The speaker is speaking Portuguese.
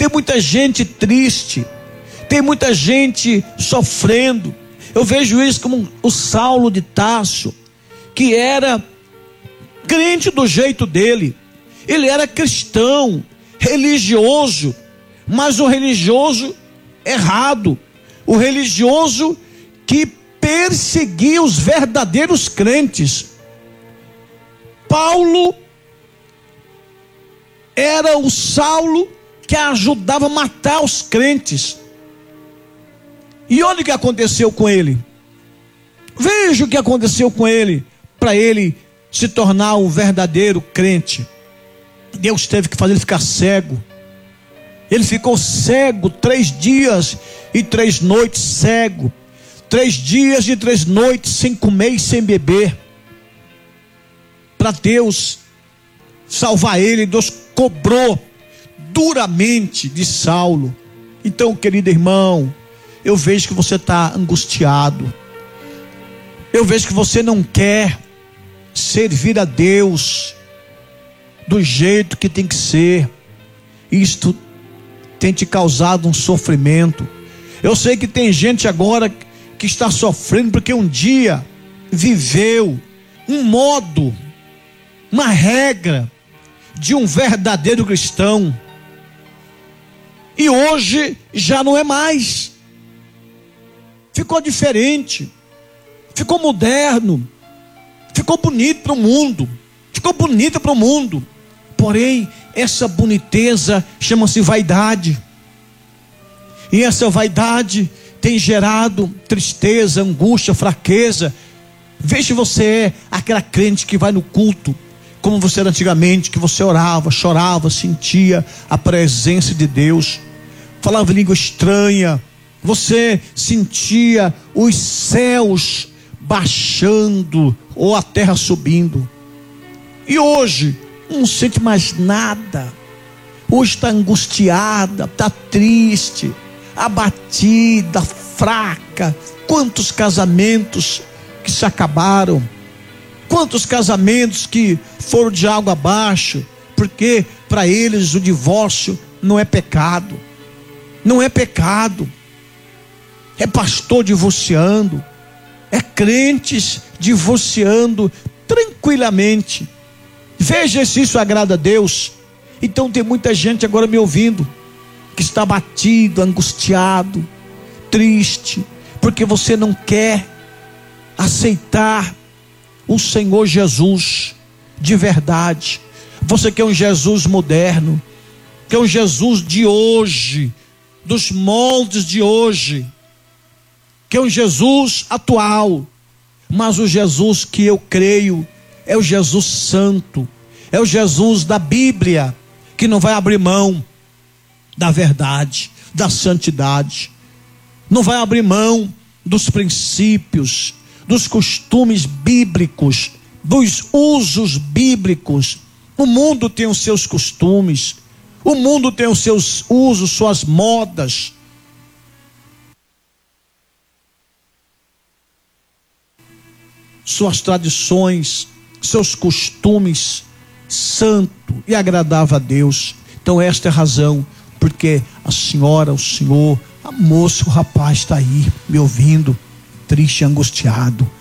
Tem muita gente triste, tem muita gente sofrendo. Eu vejo isso como o Saulo de Tarso, que era crente do jeito dele. Ele era cristão, religioso, mas o religioso errado, o religioso que perseguia os verdadeiros crentes. Paulo era o Saulo que ajudava a matar os crentes. E olha o que aconteceu com ele. Veja o que aconteceu com ele, para ele se tornar um verdadeiro crente. Deus teve que fazer ele ficar cego. Ele ficou cego 3 dias e 3 noites cego. 3 dias e 3 noites sem comer e sem beber. Para Deus salvar ele, Deus cobrou duramente de Saulo. Então, querido irmão, eu vejo que você está angustiado. Eu vejo que você não quer servir a Deus do jeito que tem que ser. Isto tem te causado um sofrimento. Eu sei que tem gente agora que está sofrendo porque um dia viveu um modo, uma regra de um verdadeiro cristão, e hoje já não é mais. Ficou diferente, ficou moderno, ficou bonito para o mundo, ficou bonita para o mundo. Porém, essa boniteza chama-se vaidade, e essa vaidade tem gerado tristeza, angústia, fraqueza. Veja, você é aquela crente que vai no culto como você era antigamente, que você orava, chorava, sentia a presença de Deus, falava língua estranha, você sentia os céus baixando ou a terra subindo. E hoje não sente mais nada. Hoje está angustiada, está triste, abatida, fraca. Quantos casamentos que se acabaram, quantos casamentos que foram de água abaixo, porque para eles o divórcio não é pecado. Não é pecado. É pastor divorciando, é crentes divorciando tranquilamente. Veja se isso agrada a Deus. Então tem muita gente agora me ouvindo, que está abatido, angustiado, triste, porque você não quer aceitar o Senhor Jesus de verdade. Você quer um Jesus moderno, quer um Jesus de hoje, dos moldes de hoje, quer um Jesus atual. Mas o Jesus que eu creio é o Jesus santo, é o Jesus da Bíblia, que não vai abrir mão da verdade, da santidade, não vai abrir mão dos princípios, dos costumes bíblicos, dos usos bíblicos. O mundo tem os seus costumes, o mundo tem os seus usos, suas modas. Suas tradições, seus costumes, santo e agradável a Deus. Então esta é a razão, porque a senhora, o senhor, a moça, o rapaz está aí me ouvindo, triste e angustiado.